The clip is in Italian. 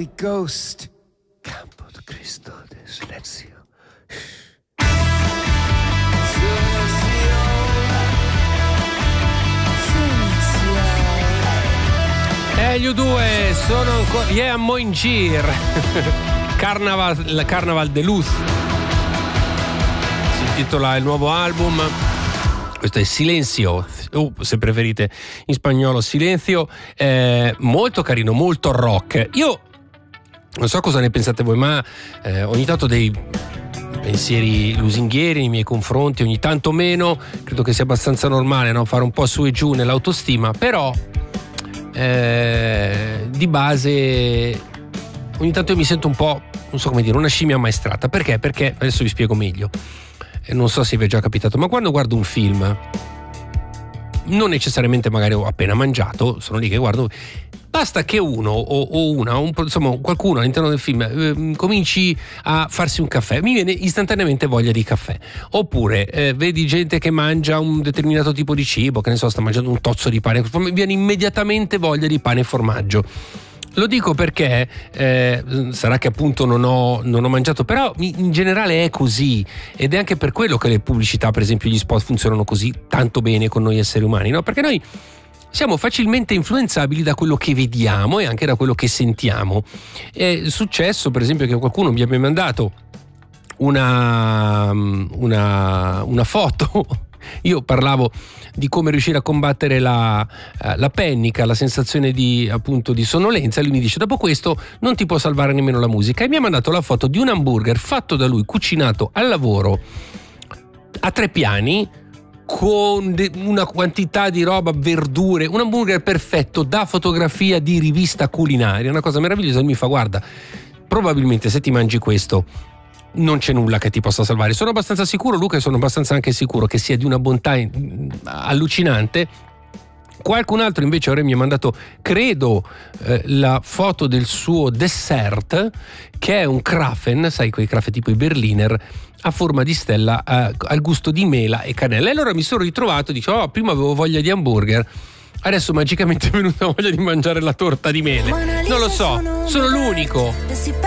Holy Ghost. Campo de Cristo de Silenzio. Gli U2 sono ancora Yeah Moingir. Carnaval de Luz si intitola il nuovo album. Questo è Silencio, se preferite in spagnolo Silencio, molto carino, molto rock. Io non so cosa ne pensate voi, ma ogni tanto dei pensieri lusinghieri nei miei confronti, ogni tanto meno, credo che sia abbastanza normale, no? Fare un po' su e giù nell'autostima, però di base ogni tanto io mi sento un po', non so come dire, una scimmia ammaestrata. Perché? Perché adesso vi spiego meglio. Non so se vi è già capitato, ma quando guardo un film, non necessariamente magari ho appena mangiato, sono lì che guardo, basta che uno o una, insomma qualcuno all'interno del film cominci a farsi un caffè, mi viene istantaneamente voglia di caffè. Oppure vedi gente che mangia un determinato tipo di cibo, che ne so, sta mangiando un tozzo di pane, mi viene immediatamente voglia di pane e formaggio. Lo dico perché sarà che appunto non ho mangiato, però in generale è così, ed è anche per quello che le pubblicità, per esempio gli spot, funzionano così tanto bene con noi esseri umani, no? Perché noi siamo facilmente influenzabili da quello che vediamo e anche da quello che sentiamo. È successo per esempio che qualcuno mi abbia mandato una foto. Io parlavo di come riuscire a combattere la pennica, la sensazione di sonnolenza, e lui mi dice: dopo questo non ti può salvare nemmeno la musica, e mi ha mandato la foto di un hamburger fatto da lui, cucinato al lavoro a 3 piani, con una quantità di roba, verdure, un hamburger perfetto da fotografia di rivista culinaria, una cosa meravigliosa. E mi fa: guarda, probabilmente se ti mangi questo non c'è nulla che ti possa salvare. Sono abbastanza sicuro, Luca, e sono abbastanza anche sicuro che sia di una bontà allucinante. Qualcun altro invece ora mi ha mandato, credo, la foto del suo dessert, che è un Krafen, sai, quei Krafen tipo i Berliner, a forma di stella, al gusto di mela e cannella. E allora mi sono ritrovato, dicevo: prima avevo voglia di hamburger, adesso magicamente è venuta voglia di mangiare la torta di mele. Non lo so, sono l'unico.